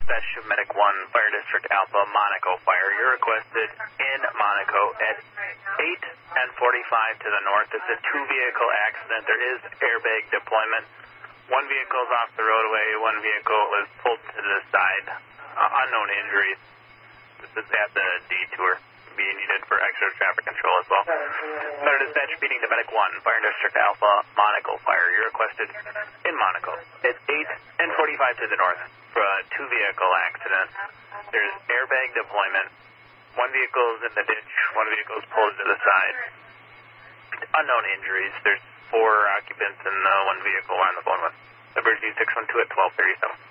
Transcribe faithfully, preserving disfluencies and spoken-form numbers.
dispatch to Medic one, Fire District Alpha, Monaco Fire. You're requested in Monaco at eight and forty-five to the north. It's a two-vehicle accident. There is airbag deployment. One vehicle is off the roadway. One vehicle is pulled to the side. Uh, unknown injuries. This is at the detour. Being needed for extra traffic control as well. Fire dispatch speeding to Medic one, Fire District Alpha, Monaco Fire. You're requested in Monaco. It's eight and forty-five to the north for a two-vehicle accident. There's airbag deployment. One vehicle is in the ditch. One vehicle is pulled to the side. Unknown injuries. There's four occupants in the one vehicle we're on the phone with. Emergency six one two at twelve thirty-seven.